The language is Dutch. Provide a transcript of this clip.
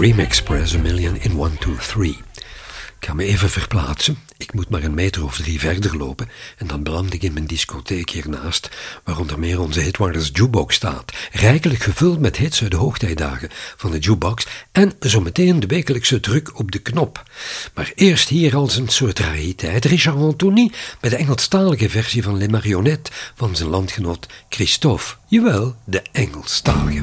Dream Express, A Million in 1, 2, 3. Ik ga me even verplaatsen. Ik moet maar 1 meter of 3 verder lopen en dan beland ik in mijn discotheek hiernaast, waar onder meer onze Hitwarders Jukebox staat, rijkelijk gevuld met hits uit de hoogtijdagen van de jukebox en zometeen de wekelijkse druk op de knop. Maar eerst hier als een soort rariteit Richard Anthony bij de Engelstalige versie van Les Marionnettes van zijn landgenoot Christophe. Jawel, de Engelstalige.